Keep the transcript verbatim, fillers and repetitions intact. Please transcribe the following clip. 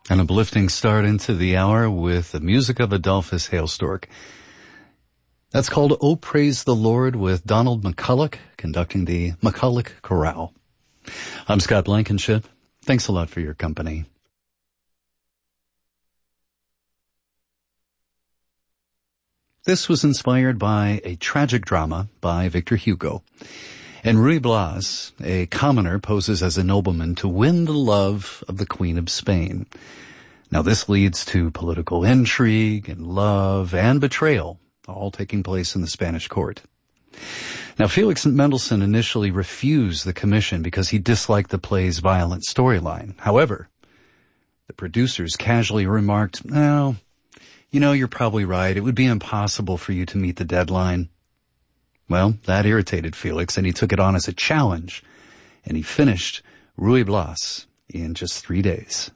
An uplifting start into the hour with the music of Adolphus Hailstork. That's called "Oh Praise the Lord" with Donald McCulloch conducting the McCulloch Chorale. I'm Scott Blankenship. Thanks a lot for your company. This was inspired by a tragic drama by Victor Hugo. And Ruy Blas, a commoner, poses as a nobleman to win the love of the Queen of Spain. Now this leads to political intrigue and love and betrayal, all taking place in the Spanish court. Now Felix Mendelssohn initially refused the commission because he disliked the play's violent storyline. However, the producers casually remarked, "No, you know, you're probably right. It would be impossible for you to meet the deadline." Well, that irritated Felix, and he took it on as a challenge, and he finished Ruy Blas in just three days.